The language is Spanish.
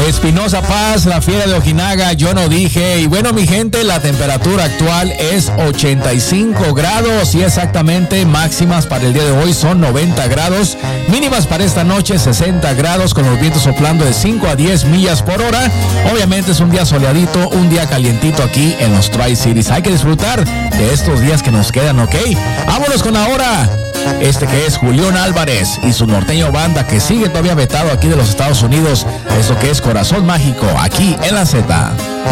Espinosa Paz, la fiera de Ojinaga, yo no dije. Y bueno, mi gente, la temperatura actual es 85 grados y exactamente máximas para el día de hoy son 90 grados. Mínimas para esta noche 60 grados con los vientos soplando de 5 a 10 millas por hora. Obviamente es un día soleadito, un día calientito aquí en los Tri-Cities. Hay que disfrutar de estos días que nos quedan, ¿ok? Vámonos con ahora. Que es Julián Álvarez y su norteño banda que sigue todavía vetado aquí de los Estados Unidos. Eso que es Corazón Mágico aquí en la Z.